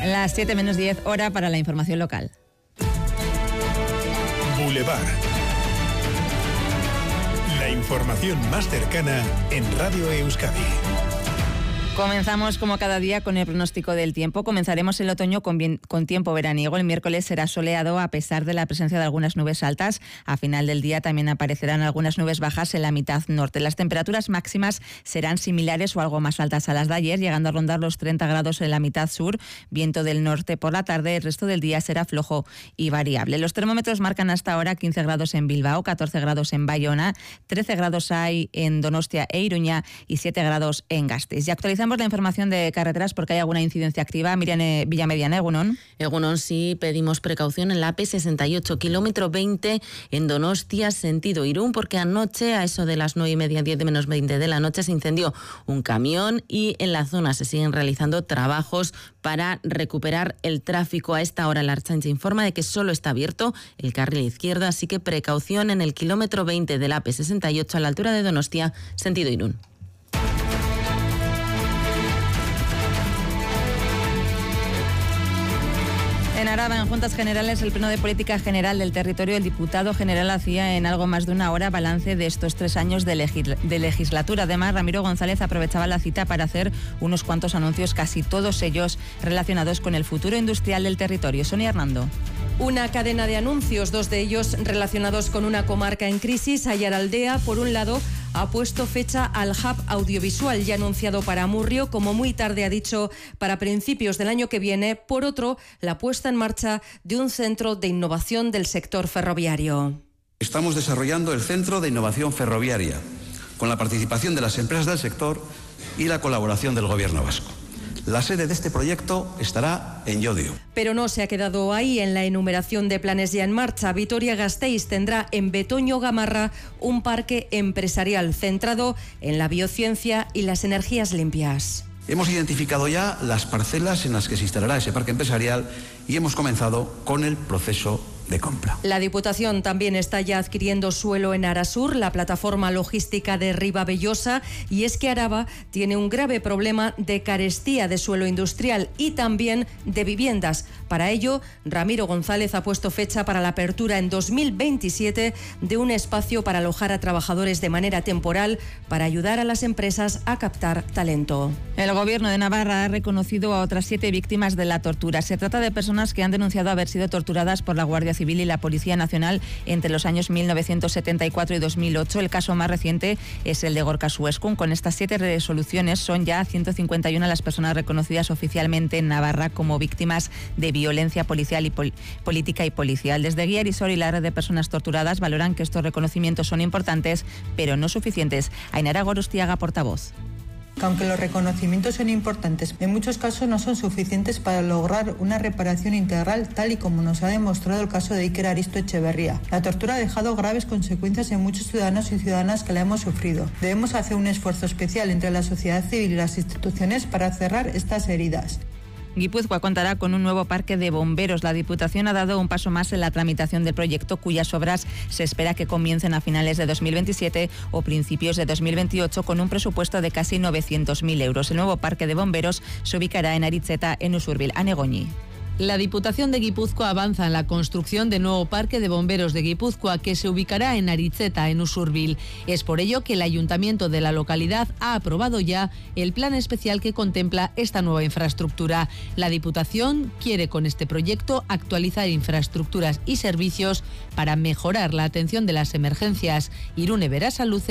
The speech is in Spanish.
Las 7 menos 10, hora para la información local. Boulevard. La información más cercana en Radio Euskadi. Comenzamos como cada día con el pronóstico del tiempo. Comenzaremos el otoño con tiempo veraniego. El miércoles será soleado a pesar de la presencia de algunas nubes altas. A final del día también aparecerán algunas nubes bajas en la mitad norte. Las temperaturas máximas serán similares o algo más altas a las de ayer, llegando a rondar los 30 grados en la mitad sur. Viento del norte por la tarde. El resto del día será flojo y variable. Los termómetros marcan hasta ahora 15 grados en Bilbao, 14 grados en Bayona, 13 grados hay en Donostia e Iruña y 7 grados en Gasteiz. Y actualizamos la información de carreteras porque hay alguna incidencia activa. Miriam Villamediana, Egunon. Egunon, sí, pedimos precaución en la AP68, kilómetro 20 en Donostia, sentido Irún, porque anoche a eso de las 9:30, 10 menos 20 de la noche se incendió un camión y en la zona se siguen realizando trabajos para recuperar el tráfico. A esta hora la Ertzaintza informa de que solo está abierto el carril izquierdo, así que precaución en el kilómetro 20 de la AP68 a la altura de Donostia, sentido Irún. En Araba, en Juntas Generales, el Pleno de Política General del Territorio, el diputado general hacía en algo más de una hora balance de estos 3 años de legislatura. Además, Ramiro González aprovechaba la cita para hacer unos cuantos anuncios, casi todos ellos relacionados con el futuro industrial del territorio. Sonia Hernando. Una cadena de anuncios, 2 de ellos relacionados con una comarca en crisis. Aiaraldea, por un lado, ha puesto fecha al hub audiovisual ya anunciado para Amurrio, como muy tarde ha dicho, para principios del año que viene. Por otro, la puesta en marcha de un centro de innovación del sector ferroviario. Estamos desarrollando el Centro de Innovación Ferroviaria, con la participación de las empresas del sector y la colaboración del Gobierno vasco. La sede de este proyecto estará en Llodio. Pero no se ha quedado ahí. En la enumeración de planes ya en marcha, Vitoria-Gasteiz tendrá en Betoño-Gamarra un parque empresarial centrado en la biociencia y las energías limpias. Hemos identificado ya las parcelas en las que se instalará ese parque empresarial y hemos comenzado con el proceso de compra. La Diputación también está ya adquiriendo suelo en Arasur, la plataforma logística de Ribabellosa, y es que Araba tiene un grave problema de carestía de suelo industrial y también de viviendas. Para ello, Ramiro González ha puesto fecha para la apertura en 2027 de un espacio para alojar a trabajadores de manera temporal para ayudar a las empresas a captar talento. El Gobierno de Navarra ha reconocido a otras 7 víctimas de la tortura. Se trata de personas que han denunciado haber sido torturadas por la Guardia Civil y la Policía Nacional entre los años 1974 y 2008. El caso más reciente es el de Gorka Sueskun. Con estas 7 resoluciones son ya 151 las personas reconocidas oficialmente en Navarra como víctimas de violencia policial y política y policial. Desde Guía Erisor y la red de personas torturadas valoran que estos reconocimientos son importantes, pero no suficientes. Ainara Gorostiaga, portavoz. Aunque los reconocimientos son importantes, en muchos casos no son suficientes para lograr una reparación integral, tal y como nos ha demostrado el caso de Iker Aristo Echeverría. La tortura ha dejado graves consecuencias en muchos ciudadanos y ciudadanas que la hemos sufrido. Debemos hacer un esfuerzo especial entre la sociedad civil y las instituciones para cerrar estas heridas. Guipúzcoa contará con un nuevo parque de bomberos. La Diputación ha dado un paso más en la tramitación del proyecto, cuyas obras se espera que comiencen a finales de 2027 o principios de 2028 con un presupuesto de casi 900.000 euros. El nuevo parque de bomberos se ubicará en Aritzeta, en Usurbil. Anegoñi. La Diputación de Guipúzcoa avanza en la construcción del nuevo parque de bomberos de Guipúzcoa, que se ubicará en Aritzeta, en Usurbil. Es por ello que el ayuntamiento de la localidad ha aprobado ya el plan especial que contempla esta nueva infraestructura. La Diputación quiere con este proyecto actualizar infraestructuras y servicios para mejorar la atención de las emergencias. Irune Berasaluce.